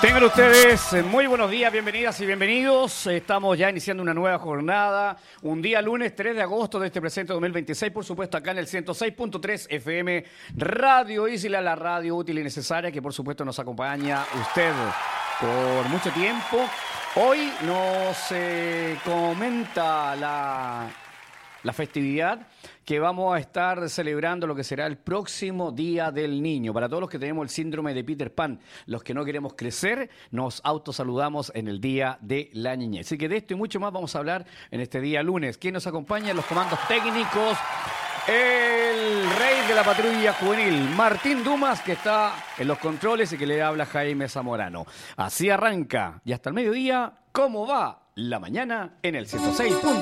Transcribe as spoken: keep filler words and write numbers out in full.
Tengan ustedes muy buenos días, bienvenidas y bienvenidos. Estamos ya iniciando una nueva jornada, un día lunes tres de agosto de este presente dos mil veintiséis, por supuesto acá en el ciento seis punto tres F M Radio Isla, la radio útil y necesaria que por supuesto nos acompaña usted por mucho tiempo. Hoy nos eh, comenta la, la festividad que vamos a estar celebrando lo que será el próximo Día del Niño. Para todos los que tenemos el síndrome de Peter Pan, los que no queremos crecer, nos autosaludamos en el Día de la Niñez. Así que de esto y mucho más vamos a hablar en este día lunes. ¿Quién nos acompaña en los comandos técnicos? El rey de la patrulla juvenil, Martín Dumas, que está en los controles y que le habla Jaime Zamorano. Así arranca y hasta el mediodía, ¿cómo va la mañana en el ciento seis punto uno?